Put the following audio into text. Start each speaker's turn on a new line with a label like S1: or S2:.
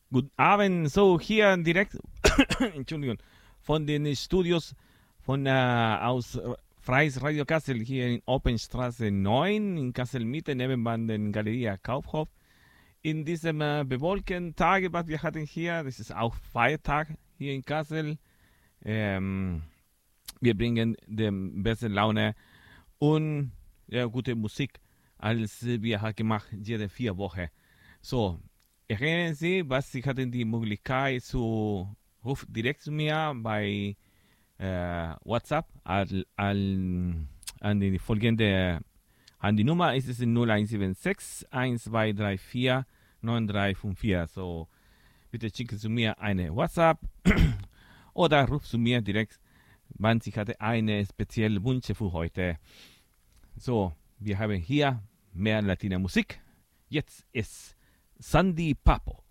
S1: Guten Abend, so hier direkt, Entschuldigung, von den Studios aus Freies Radio Kassel hier in Oppenstraße 9 in Kassel Mitte, nebenan den Galeria Kaufhof. In diesem bewolkten Tage, was wir hatten hier, das ist auch Feiertag hier in Kassel. Ähm, Wir bringen dem beste Laune und ja, gute Musik, als wir haben gemacht jede 4 Wochen. So, erinnern Sie, was Sie hatten die Möglichkeit zu rufen direkt zu mir bei WhatsApp an die folgende an die Nummer ist es 0176 1234 9354. So, bitte schicken Sie mir eine WhatsApp oder rufen Sie mir direkt, wann Sie hatte eine spezielle Wunsch für heute. So, wir haben hier mehr Latina Musik. Jetzt ist Sandy Papo.